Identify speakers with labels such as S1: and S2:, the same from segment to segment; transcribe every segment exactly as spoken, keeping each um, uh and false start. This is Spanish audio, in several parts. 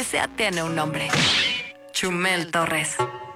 S1: sea tiene un nombre. Chumel Torres.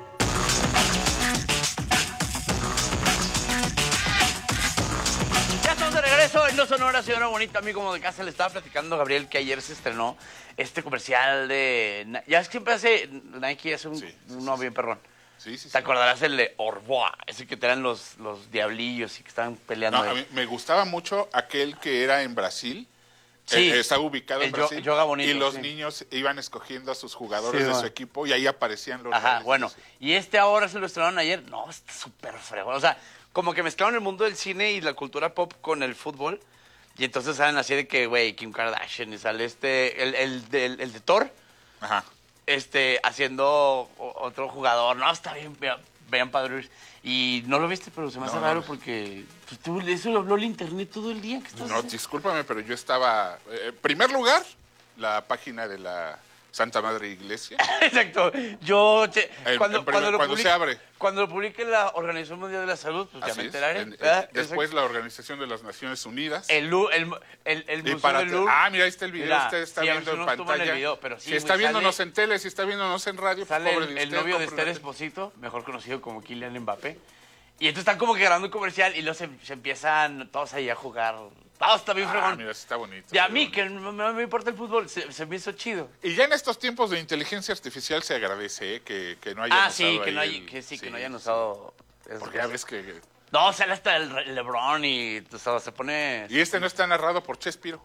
S2: Ya estamos de regreso en No Sonora, señora bonita. A mí como de casa le estaba platicando a Gabriel que ayer se estrenó este comercial de... Ya es que siempre hace... Nike hace un,
S3: sí,
S2: uno
S3: sí,
S2: bien perrón.
S3: Sí, sí,
S2: ¿Te
S3: sí.
S2: acordarás el de Orboa? Ese que te eran los, los diablillos y que estaban peleando.
S3: No, a mí me gustaba mucho aquel que era en Brasil.
S2: Sí.
S3: Eh, está ubicado
S2: El
S3: en
S2: yo-
S3: Brasil.
S2: yoga bonito,
S3: y los
S2: sí.
S3: niños iban escogiendo a sus jugadores
S2: Sí,
S3: de
S2: man.
S3: su equipo y ahí aparecían los
S2: Ajá,
S3: reales.
S2: bueno. Y este ahora se lo estrenaron ayer. No, está súper fregón. O sea, como que mezclaron el mundo del cine y la cultura pop con el fútbol. Y entonces salen así de que, güey, Kim Kardashian y sale este, el, el, del- el de Thor,
S3: Ajá.
S2: este, haciendo o- otro jugador. No, está bien, vean, vean padre. Y no lo viste, pero se me hace
S3: No, no,
S2: raro
S3: no.
S2: porque pues, tú, eso lo habló el internet todo el día. ¿Qué estás
S3: No,
S2: haciendo?
S3: discúlpame, pero yo estaba... eh, En primer lugar, la página de la Santa Madre Iglesia.
S2: Exacto. Yo, te-
S3: En-
S2: cuando,
S3: en primer-
S2: cuando, lo
S3: cuando
S2: publique,
S3: se abre.
S2: Cuando lo publique la Organización Mundial de la Salud, pues ya
S3: Así
S2: me
S3: es.
S2: enteraré.
S3: En- en-
S2: ¿verdad?
S3: después
S2: Exacto.
S3: la Organización de las Naciones Unidas.
S2: El, Lu- el, el, el
S3: Y
S2: Museo
S3: para
S2: del
S3: te-
S2: Louvre.
S3: ah, mira, ahí está el video.
S2: Mira,
S3: usted está
S2: sí, a ver
S3: viendo
S2: si
S3: en
S2: no estuvo en
S3: pantalla.
S2: el video, pero sí,
S3: si
S2: güey,
S3: está viéndonos
S2: sale-
S3: en tele, si está viéndonos en radio, pues,
S2: Sale
S3: pobre
S2: el,
S3: de
S2: el
S3: usted,
S2: novio de
S3: compre
S2: Esther
S3: la tele.
S2: Esposito, mejor conocido como Kylian Mbappé. Y entonces están como que grabando un comercial y luego se, se empiezan todos ahí a jugar. Todo está bien
S3: Ah,
S2: fregón.
S3: mira, sí está bonito.
S2: Y a
S3: está
S2: mí,
S3: bonito.
S2: que no me, me importa el fútbol, se, se me hizo chido.
S3: Y ya en estos tiempos de inteligencia artificial se agradece, ¿eh? que, que no hayan
S2: Ah,
S3: usado
S2: sí, que
S3: ahí
S2: no, hay,
S3: el-
S2: que, sí, que no
S3: sí,
S2: hayan
S3: sí.
S2: usado... esas
S3: Porque ya
S2: cosas.
S3: ves que...
S2: No, sale hasta el Re- LeBron y o sea, se pone...
S3: Y este no está narrado por Chespiro.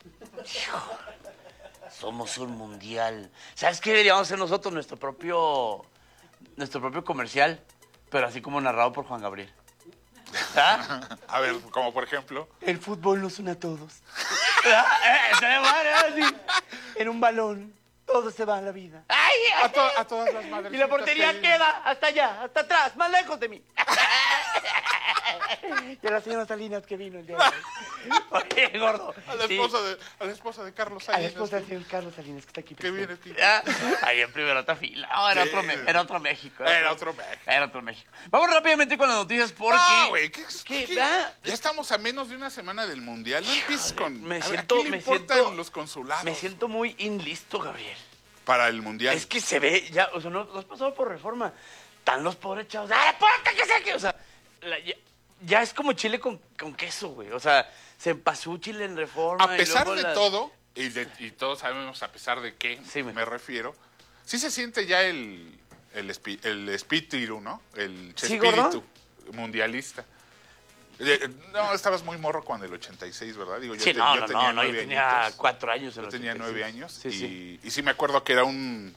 S2: Somos un mundial. ¿Sabes qué deberíamos hacer nosotros? Nuestro propio, nuestro propio comercial, pero así como narrado por Juan Gabriel. ¿Ah?
S3: A ver, como por ejemplo...
S2: El fútbol nos une a todos. ¿Ah? Eh, se va, ¿eh? Así, en un balón. Todo se va a la vida. ¡Ay!
S3: A, to- a todas las madres.
S2: Y la portería queda hasta allá, hasta atrás, más lejos de mí. Y a la señora Salinas que vino el día de hoy. Oye, gordo.
S3: A la
S2: sí.
S3: esposa de, a la esposa de Carlos
S2: A la
S3: Salinas.
S2: esposa del señor Carlos Salinas que está aquí
S3: Que viene
S2: presente.
S3: aquí.
S2: Ah, ahí en primera otra fila. No, era,
S3: Sí.
S2: otro, Me- era otro México.
S3: Era otro México.
S2: Era otro México. Vamos rápidamente con las noticias porque...
S3: No, güey, ¿qué,
S2: ¿Qué?
S3: qué-
S2: ¿Ah?
S3: Ya estamos a menos de una semana del Mundial. No empieces con...
S2: Me
S3: a ver,
S2: siento-
S3: ¿a quién le
S2: me
S3: importan
S2: siento-
S3: los consulados
S2: Me siento muy inlisto, Gabriel.
S3: para el Mundial?
S2: Es que se ve, ya, o sea, no, no has pasado por reforma. Están los pobres chavos. ¡Ah, puerta, que sea que! O sea, la- ya, ya es como chile con, con queso, güey. O sea, se pasó chile en reforma.
S3: A
S2: y
S3: pesar
S2: luego
S3: de
S2: la-
S3: todo, y, de- y todos sabemos a pesar de qué
S2: Sí, me-
S3: me refiero, sí se siente ya el, el, espi- el espíritu, ¿no? El
S2: ¿Sí,
S3: espíritu
S2: gordo?
S3: mundialista. Eh, No, estabas muy morro cuando el ochenta y seis, ¿verdad? Digo, yo
S2: Sí,
S3: te-
S2: no,
S3: yo
S2: no,
S3: tenía
S2: no, no, yo
S3: nueve
S2: tenía
S3: añitos.
S2: cuatro años. en
S3: Yo
S2: el
S3: tenía
S2: ochenta y seis.
S3: nueve años
S2: Sí,
S3: y,
S2: sí.
S3: y sí me acuerdo que era un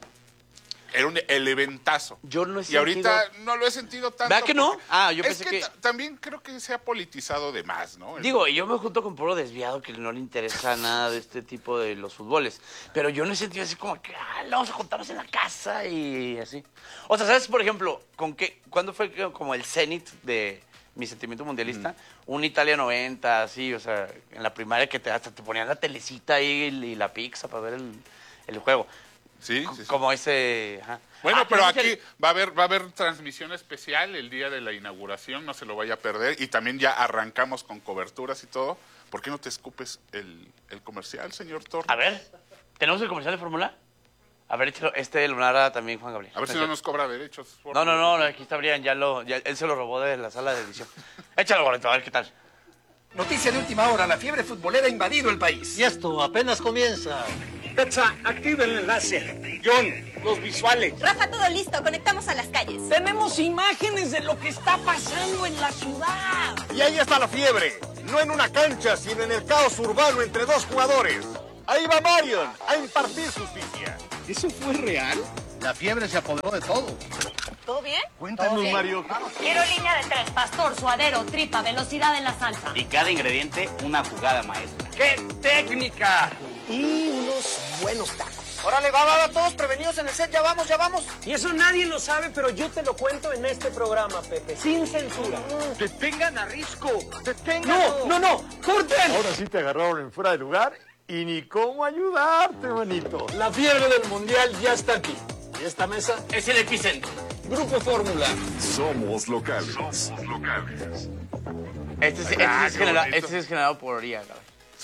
S3: era un el eventazo.
S2: Yo no he
S3: Y ahorita
S2: sentido-
S3: no lo he sentido tanto.
S2: ¿Verdad que no?
S3: porque-
S2: Ah, yo
S3: es
S2: pensé que-
S3: ta- también creo que se ha politizado de más, ¿no? El-
S2: Digo, yo me junto con puro desviado que no le interesa nada de este tipo de los fútboles. Pero yo no he sentido así como que, ah, vamos a juntarnos en la casa y así. O sea, ¿sabes, por ejemplo, con qué, cuándo fue que- como el cenit de mi sentimiento mundialista? Un Italia noventa, así, o sea, en la primaria que te, hasta te ponían la telecita ahí y la pizza para ver el, el juego.
S3: Sí, sí, sí.
S2: Como ese... ajá.
S3: Bueno,
S2: Ah,
S3: pero
S2: tenemos
S3: aquí
S2: el-
S3: va a haber va a haber transmisión especial el día de la inauguración, no se lo vaya a perder. Y también ya arrancamos con coberturas y todo. ¿Por qué no te escupes el, el comercial, señor Torres?
S2: A ver, ¿tenemos el comercial de Fórmula? A ver, échalo, este lo narra también Juan Gabriel.
S3: A ver si no nos cobra derechos. por
S2: No, no,
S3: favor.
S2: no, aquí está Brian, ya lo, ya, él se lo robó de la sala de edición. Échalo, Goreto, a ver qué tal.
S4: Noticia de última hora, la fiebre futbolera ha invadido el país.
S5: Y esto apenas comienza.
S6: Petsa, activa el enlace. John, los visuales.
S7: Rafa, todo listo, conectamos a las calles.
S6: Tenemos imágenes de lo que está pasando en la ciudad.
S5: Y ahí está la fiebre. No en una cancha, sino en el caos urbano entre dos jugadores. Ahí va Marion a impartir justicia.
S6: ¿Eso fue real?
S5: La fiebre se apoderó de todo.
S7: ¿Todo bien?
S5: Cuéntanos, Mario.
S7: Quiero línea de tres, pastor, suadero, tripa, velocidad en la salsa.
S8: Y cada ingrediente una jugada maestra.
S6: ¡Qué técnica!
S4: Y unos buenos tacos.
S5: Órale, va, va, va, todos prevenidos en el set. Ya vamos, ya vamos.
S6: Y eso nadie lo sabe, pero yo te lo cuento en este programa, Pepe. Sin censura.
S5: Detengan a Risco. Detengan.
S6: ¡No, no, no! ¡Corten!
S9: Ahora sí te agarraron en fuera de lugar y ni cómo ayudarte, manito.
S6: La fiebre del mundial ya está aquí. Y esta mesa,
S2: Es el epicentro.
S6: Grupo Fórmula.
S10: Somos locales. Somos locales.
S2: Este, es- este
S3: Ah,
S2: es
S3: qué
S2: genera-
S3: bonito.
S2: este es generado por Oria, cabrón.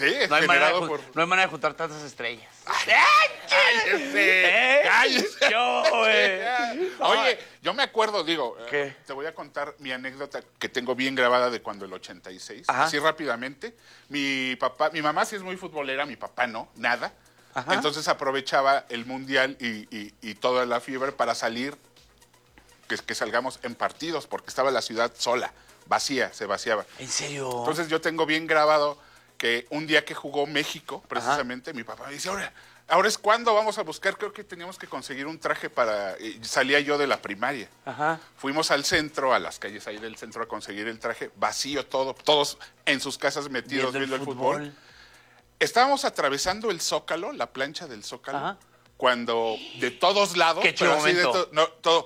S3: Sí,
S2: no hay, manera de,
S3: generado por...
S2: no hay manera de juntar tantas estrellas.
S3: ¡Cállese!
S2: ¿Eh?
S3: ¡Cállese!
S2: Yo, güey.
S3: Oye, yo me acuerdo, digo,
S2: ¿Qué?
S3: eh, te voy a contar mi anécdota que tengo bien grabada de cuando el ochenta y seis,
S2: Ajá.
S3: así rápidamente. Mi papá, mi mamá sí es muy futbolera, mi papá no, nada.
S2: Ajá.
S3: Entonces aprovechaba el mundial y, y, y toda la fiebre para salir, que, que salgamos en partidos, porque estaba la ciudad sola, vacía, se vaciaba.
S2: ¿En serio?
S3: Entonces yo tengo bien grabado que un día que jugó México, precisamente, Ajá. mi papá me dice, ahora, ahora es cuando vamos a buscar, creo que teníamos que conseguir un traje para... Y salía yo de la primaria.
S2: Ajá.
S3: Fuimos al centro, a las calles ahí del centro a conseguir el traje, vacío todo, todos en sus casas metidos viendo, viendo el fútbol. fútbol. Estábamos atravesando el Zócalo, la plancha del Zócalo, Ajá. cuando de todos lados...
S2: ¡Qué chido momento!
S3: De to, no, todo...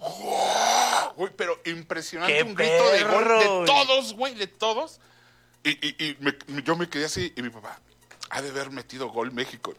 S3: Uy, pero impresionante,
S2: ¡Qué
S3: un grito de gol
S2: perro,
S3: de todos, güey, de todos. Y, y, y me, yo me quedé así, y mi papá, ha de haber metido gol México.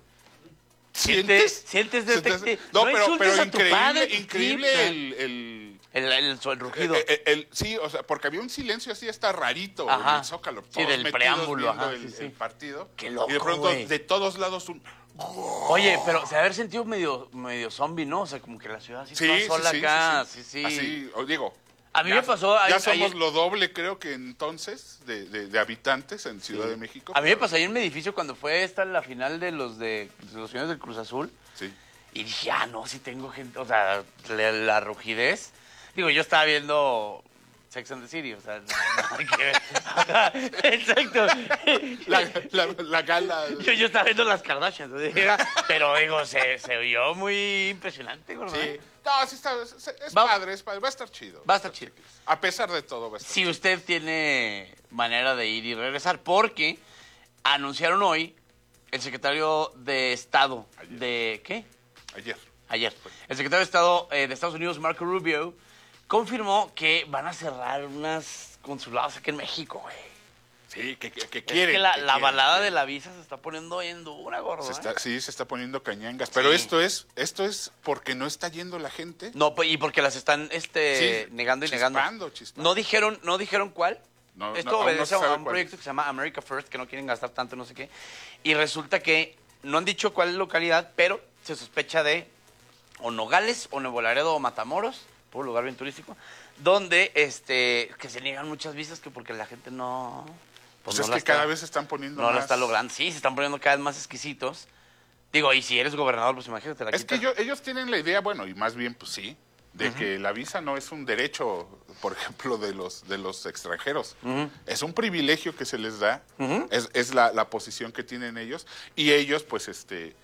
S2: ¿Sientes? ¿Sientes detective?
S3: No,
S2: no
S3: pero, pero increíble,
S2: padre,
S3: increíble el... el
S2: el, el, el, el rugido.
S3: El, el, el, sí, o sea, porque había un silencio así hasta rarito
S2: ajá.
S3: en el Zócalo.
S2: Sí, del preámbulo. Ajá,
S3: el,
S2: sí, sí.
S3: el partido.
S2: Qué loco,
S3: y de pronto,
S2: güey.
S3: de todos lados, un...
S2: Oye, pero se haber sentido medio, medio zombie, ¿no? O sea, como que la ciudad así
S3: sí,
S2: toda
S3: sí,
S2: sola
S3: sí,
S2: acá.
S3: Sí, sí.
S2: sí, sí.
S3: Así, os digo...
S2: A mí
S3: ya,
S2: me pasó...
S3: Ya
S2: ayer,
S3: somos
S2: ayer,
S3: lo doble, creo que entonces, de, de, de habitantes en Ciudad sí. de México.
S2: A mí me pasó ahí en mi edificio cuando fue esta la final de los de, de los señores del Cruz Azul.
S3: Sí.
S2: Y dije, ah, no, sí tengo gente... O sea, la, la rugidez... Digo, yo estaba viendo Sex and the City, o sea, no, no hay que ver. Exacto.
S3: La, la, la gala.
S2: Yo, yo estaba viendo las Kardashians, pero digo, se, se vio muy impresionante, ¿verdad?
S3: Sí. No, sí está, es, es
S2: va,
S3: padre, es padre, va a estar chido.
S2: Va a estar chido.
S3: A pesar de todo va a estar
S2: Si
S3: chido.
S2: usted tiene manera de ir y regresar, porque anunciaron hoy el secretario de Estado Ayer. de... ¿Qué?
S3: Ayer.
S2: Ayer. El secretario de Estado eh, de Estados Unidos, Marco Rubio, confirmó que van a cerrar unas consulados aquí en México, güey.
S3: Sí, que, que, que
S2: es
S3: quieren.
S2: que la,
S3: que
S2: la
S3: quieren,
S2: balada
S3: quieren.
S2: de la visa se está poniendo bien dura, gordo.
S3: Se está,
S2: ¿eh?
S3: Sí, se está poniendo cañangas. Pero
S2: sí.
S3: esto es esto es porque no está yendo la gente.
S2: No, y porque las están este, sí, negando y
S3: chispando,
S2: negando.
S3: Chispando.
S2: No dijeron, no dijeron cuál.
S3: No,
S2: Esto
S3: no,
S2: obedece
S3: no
S2: a un proyecto
S3: es.
S2: que se llama America First, que no quieren gastar tanto, no sé qué. Y resulta que no han dicho cuál localidad, pero se sospecha de o Nogales, o Nuevo Laredo, o Matamoros, por un lugar bien turístico, donde este que se niegan muchas visas que porque la gente no...
S3: Pues,
S2: pues
S3: es
S2: no
S3: que
S2: está,
S3: cada vez se están poniendo
S2: no
S3: más...
S2: la está logrando. Sí, se están poniendo cada vez más exquisitos. Digo, y si eres gobernador, pues imagínate la
S3: Es
S2: quitas.
S3: que yo, ellos tienen la idea, bueno, y más bien, pues sí, de uh-huh. que la visa no es un derecho, por ejemplo, de los de los extranjeros. Uh-huh. Es un privilegio que se les da, uh-huh. es, es la, la posición que tienen ellos, y ellos, pues, este...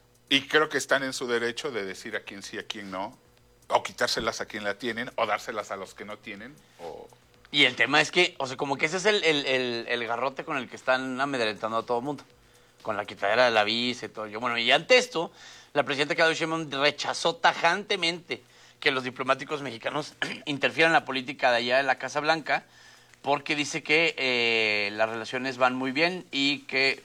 S3: Y creo que están en su derecho de decir a quién sí, a quién no, o quitárselas a quien la tienen, o dárselas a los que no tienen, o...
S2: Y el tema es que, o sea, como que ese es el, el, el, el garrote con el que están amedrentando a todo el mundo, con la quitadera de la visa y todo. Yo, bueno, y ante esto, la presidenta Claudia Sheinbaum rechazó tajantemente que los diplomáticos mexicanos interfieran en la política de allá de la Casa Blanca, porque dice que eh, las relaciones van muy bien y que...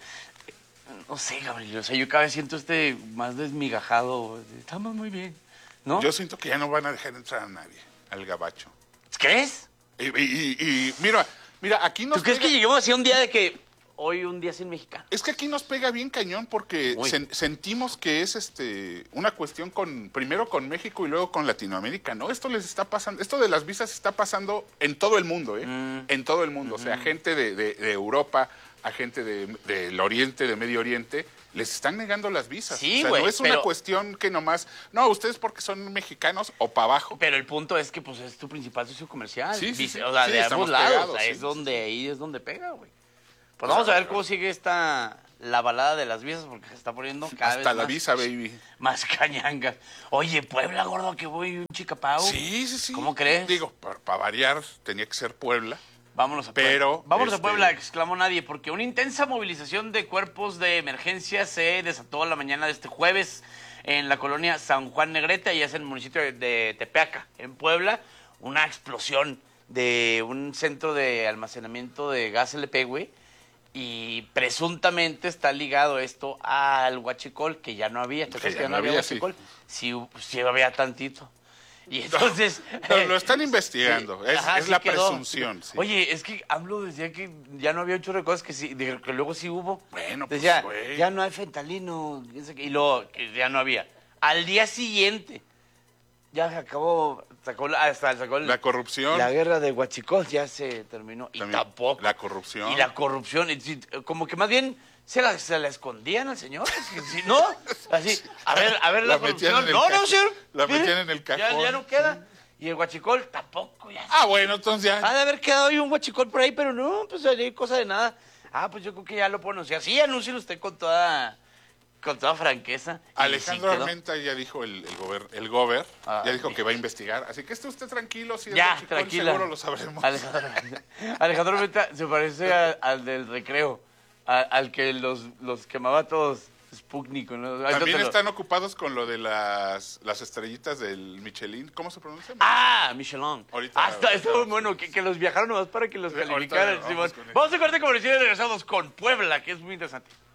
S2: No sé, Gabriel, o sea, yo cada vez siento este más desmigajado. Estamos muy bien, ¿no?
S3: Yo siento que ya no van a dejar entrar a nadie, al gabacho.
S2: ¿Crees?
S3: Y, y, y, y mira, mira, aquí nos
S2: ¿Tú crees
S3: pega...
S2: que lleguemos así un día de que hoy un día sin mexicano?
S3: Es que aquí nos pega bien cañón porque sen, sentimos que es este una cuestión con primero con México y luego con Latinoamérica, ¿no? Esto les está pasando, esto de las visas está pasando en todo el mundo, ¿eh? Mm. En todo el mundo, mm. o sea, gente de, de, de Europa, a gente del de, de Oriente, de Medio Oriente, les están negando las visas.
S2: Sí,
S3: o sea,
S2: güey,
S3: no es
S2: pero...
S3: una cuestión que nomás, no, ustedes porque son mexicanos o para abajo.
S2: Pero el punto es que pues es tu principal socio comercial.
S3: Sí, sí, sí.
S2: O sea,
S3: sí,
S2: de ambos lados,
S3: pegados,
S2: o sea,
S3: sí,
S2: es
S3: sí,
S2: donde
S3: sí.
S2: ahí es donde pega, güey. Pues vamos a ver cómo sigue esta la balada de las visas porque se está poniendo cada
S3: Hasta
S2: vez
S3: la
S2: más,
S3: visa, baby.
S2: Más cañangas. Oye, Puebla, gordo, que voy un chicapao.
S3: Sí, sí, sí.
S2: ¿Cómo crees?
S3: Digo, para pa variar, tenía que ser Puebla.
S2: Vámonos a
S3: Pero,
S2: Puebla. Vámonos
S3: este...
S2: a Puebla, exclamó nadie, porque una intensa movilización de cuerpos de emergencia se desató la mañana de este jueves en la colonia San Juan Negrete, y es en el municipio de Tepeaca, en Puebla. Una explosión de un centro de almacenamiento de gas L P, güey, y presuntamente está ligado esto al huachicol, que ya no había. ¿Te acuerdas que ya no había huachicol? Sí, sí había tantito. Y entonces...
S3: No, lo están investigando,
S2: sí,
S3: es,
S2: ajá,
S3: es
S2: sí
S3: la
S2: quedó.
S3: presunción. Sí.
S2: Oye, es que AMLO decía que ya no había un chorro de cosas que, sí, de- que luego sí hubo.
S3: Bueno, pues,
S2: decía,
S3: güey.
S2: ya no hay fentanilo, y luego que ya no había. Al día siguiente, ya se acabó, sacó la, hasta sacó el-
S3: La corrupción.
S2: La guerra de Huachicol ya se terminó. Y
S3: También
S2: tampoco.
S3: la corrupción.
S2: Y la corrupción. y sí, como que más bien se la, se la escondían al señor. Es que sí, ¿no? Así, a ver, a ver la,
S3: La metían
S2: corrupción.
S3: en el
S2: No, no,
S3: ca-
S2: señor.
S3: la
S2: Mire,
S3: metían en el
S2: ya-
S3: cajón,
S2: Ya, no queda. Y el Huachicol tampoco. Ya.
S3: Ah, bueno, entonces ya.
S2: Ha de haber quedado ahí un Huachicol por ahí, pero no, pues hay cosa de nada. Ah, pues yo creo que ya lo puedo anunciar. Sí, anúncielo usted con toda, con toda franqueza. Y
S3: Alejandro
S2: sí quedó.
S3: Armenta ya dijo, el, el, gober, el gober,
S2: Ah,
S3: ya dijo
S2: sí.
S3: que va a investigar. Así que esté usted tranquilo, si es
S2: Ya,
S3: Huachicol,
S2: tranquila.
S3: seguro lo sabremos.
S2: Alejandro, Alejandro Armenta se parece a- al del recreo, a- al que los, los quemaba a todos. Sputnik, ¿no? Ahorita
S3: También
S2: te lo-
S3: están ocupados con lo de las, las estrellitas del Michelin. ¿Cómo se pronuncia?
S2: Ah, Michelin.
S3: Ahorita-
S2: Ah, está, está muy bueno, que, que los viajaron nomás para que los
S3: Ahorita
S2: calificaran.
S3: vamos
S2: Simón.
S3: con eso.
S2: Vamos a corte comercial y regresamos con Puebla, que es muy interesante.